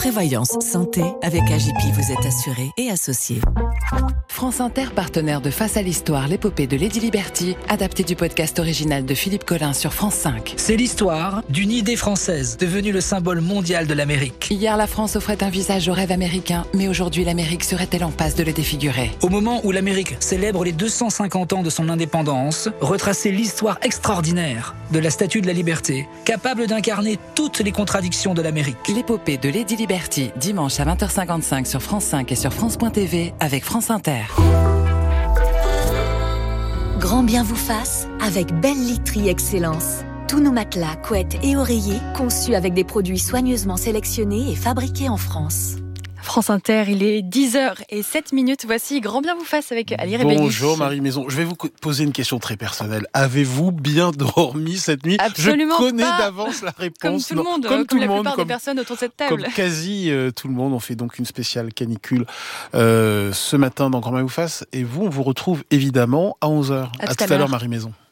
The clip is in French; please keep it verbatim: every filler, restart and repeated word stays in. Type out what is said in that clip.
Prévoyance santé, avec A J P, vous êtes assuré et associé. France Inter, partenaire de Face à l'Histoire, l'épopée de Lady Liberty, adapté du podcast original de Philippe Collin sur France cinq. C'est l'histoire d'une idée française, devenue le symbole mondial de l'Amérique. Hier, la France offrait un visage au rêve américain, mais aujourd'hui, l'Amérique serait-elle en passe de le défigurer ? Au moment où l'Amérique célèbre les deux cent cinquante ans de son indépendance, retracer l'histoire extraordinaire de la Statue de la Liberté, capable d'incarner toutes les contradictions de l'Amérique. L'épopée de Lady Liberty, dimanche à vingt heures cinquante-cinq sur France cinq et sur France point T V avec France Inter. Grand bien vous fasse avec Belle Literie Excellence. Tous nos matelas, couettes et oreillers conçus avec des produits soigneusement sélectionnés et fabriqués en France. France Inter, il est dix heures zéro sept minutes. Voici Grand bien vous fasse avec Ali Rebelli. Bonjour Marie Maison. Je vais vous poser une question très personnelle. Avez-vous bien dormi cette nuit ? Absolument Je connais pas. d'avance la réponse. Comme tout le monde, non, comme, comme, comme tout la le monde, plupart comme, des personnes autour de cette table. Comme quasi euh, tout le monde. On fait donc une spéciale canicule euh, ce matin dans Grand bien vous fasse. Et vous, on vous retrouve évidemment à onze heures. À, à tout à l'heure Marie Maison.